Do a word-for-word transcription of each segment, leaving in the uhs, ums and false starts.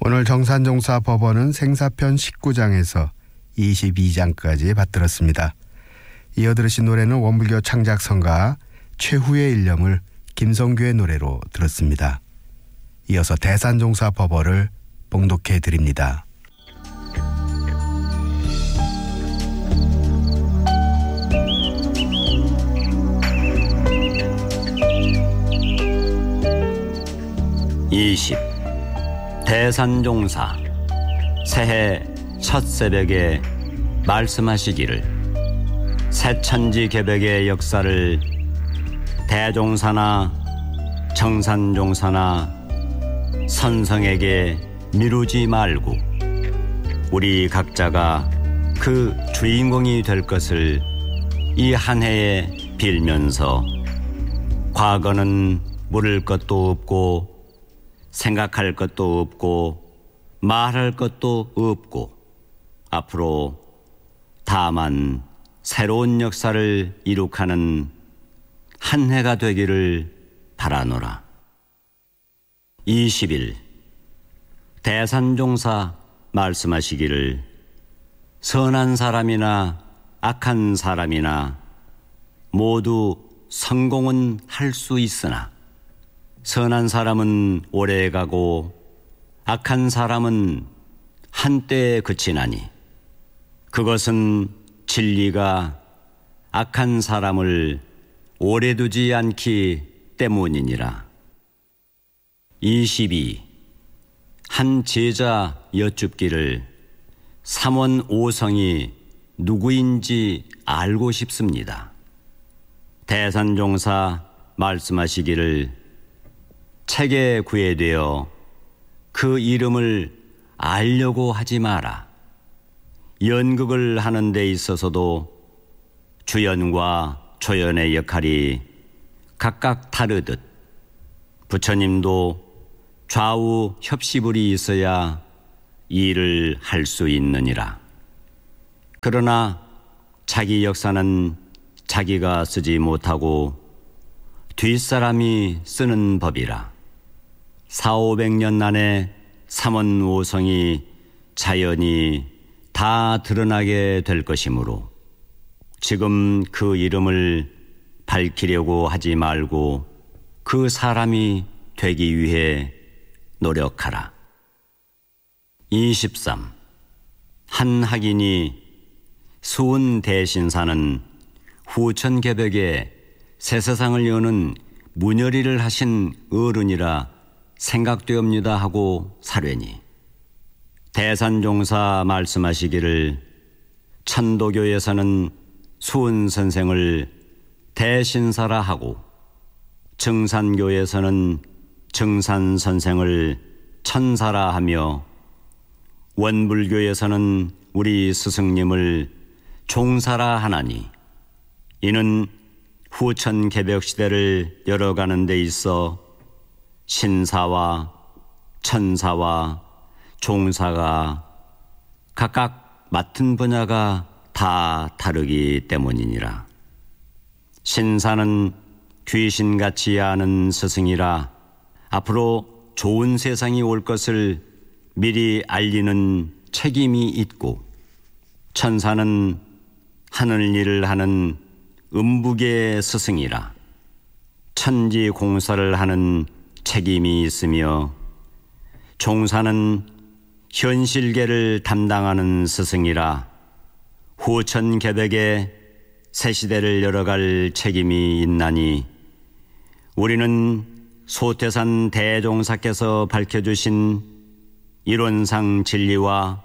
오늘 정산종사 법원은 생사편 십구 장에서 이십이 장까지 받들었습니다. 이어 들으신 노래는 원불교 창작성가 최후의 일념을 김성규의 노래로 들었습니다. 이어서 대산종사 법어를 봉독해 드립니다. 이십. 대산종사 새해 첫 새벽에 말씀하시기를 새천지 개벽의 역사를 대종사나 정산종사나 선성에게 미루지 말고 우리 각자가 그 주인공이 될 것을 이 한 해에 빌면서 과거는 물을 것도 없고 생각할 것도 없고 말할 것도 없고 앞으로 다만 새로운 역사를 이룩하는 한 해가 되기를 바라노라. 이십 일. 대산종사 말씀하시기를 선한 사람이나 악한 사람이나 모두 성공은 할 수 있으나 선한 사람은 오래 가고 악한 사람은 한때에 그치나니 그것은 진리가 악한 사람을 오래 두지 않기 때문이니라. 이십이. 한 제자 여쭙기를 삼원 오성이 누구인지 알고 싶습니다. 대산종사 말씀하시기를 책에 구애되어 그 이름을 알려고 하지 마라. 연극을 하는 데 있어서도 주연과 조연의 역할이 각각 다르듯 부처님도 좌우 협시불이 있어야 일을 할 수 있느니라. 그러나 자기 역사는 자기가 쓰지 못하고 뒷사람이 쓰는 법이라. 사오백 년 안에 삼원 오성이 자연히 다 드러나게 될 것이므로 지금 그 이름을 밝히려고 하지 말고 그 사람이 되기 위해 노력하라. 이십삼. 한 학인이 수은 대신사는 후천개벽에 새세상을 여는 문열이를 하신 어른이라 생각되옵니다 하고 사뢰니 대산종사 말씀하시기를 천도교에서는 수은 선생을 대신사라 하고 정산교에서는 정산 선생을 천사라 하며 원불교에서는 우리 스승님을 종사라 하나니 이는 후천 개벽 시대를 열어가는 데 있어 신사와 천사와 종사가 각각 맡은 분야가 다 다르기 때문이니라. 신사는 귀신같이 아는 스승이라 앞으로 좋은 세상이 올 것을 미리 알리는 책임이 있고, 천사는 하늘 일을 하는 음북의 스승이라 천지 공사를 하는 책임이 있으며, 종사는 현실계를 담당하는 스승이라 후천개벽에 새 시대를 열어갈 책임이 있나니, 우리는 소태산 대종사께서 밝혀주신 이론상 진리와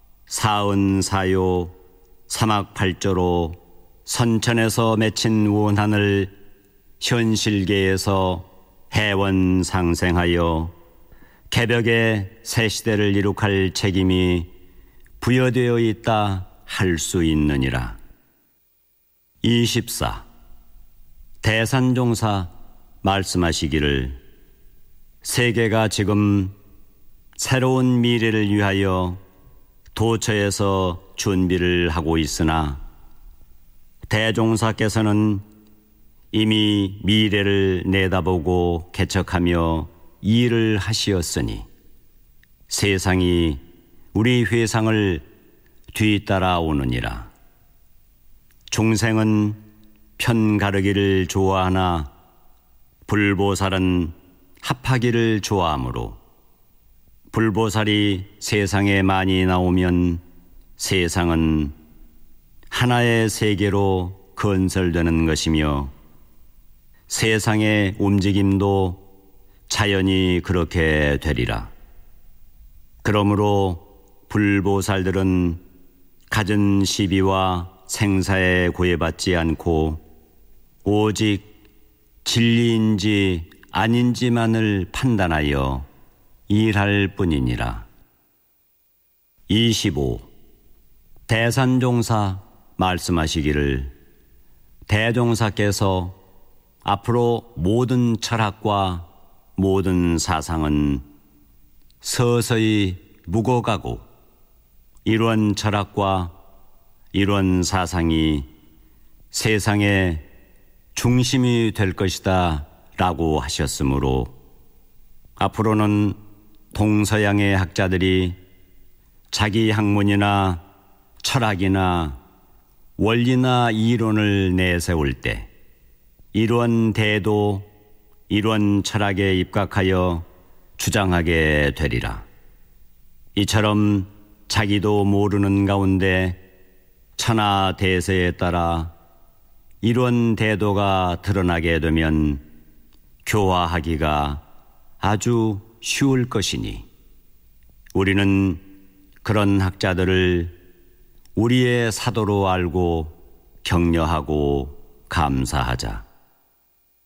사은사요 사막팔조로 선천에서 맺힌 원한을 현실계에서 해원상생하여 개벽의 새 시대를 이룩할 책임이 부여되어 있다 할 수 있느니라. 이십사. 대산종사 말씀하시기를 세계가 지금 새로운 미래를 위하여 도처에서 준비를 하고 있으나 대종사께서는 이미 미래를 내다보고 개척하며 일을 하시었으니 세상이 우리 회상을 뒤따라오느니라. 중생은 편가르기를 좋아하나 불보살은 합하기를 좋아하므로 불보살이 세상에 많이 나오면 세상은 하나의 세계로 건설되는 것이며 세상의 움직임도 자연히 그렇게 되리라. 그러므로 불보살들은 갖은 시비와 생사에 구애받지 않고 오직 진리인지 아닌지만을 판단하여 일할 뿐이니라. 이십오. 대산종사 말씀하시기를 대종사께서 앞으로 모든 철학과 모든 사상은 서서히 묵어가고 이런 철학과 이런 사상이 세상의 중심이 될 것이다 라고 하셨으므로 앞으로는 동서양의 학자들이 자기 학문이나 철학이나 원리나 이론을 내세울 때 이런 대도 이런 철학에 입각하여 주장하게 되리라. 이처럼 자기도 모르는 가운데 천하 대세에 따라 이런 대도가 드러나게 되면 교화하기가 아주 쉬울 것이니 우리는 그런 학자들을 우리의 사도로 알고 격려하고 감사하자.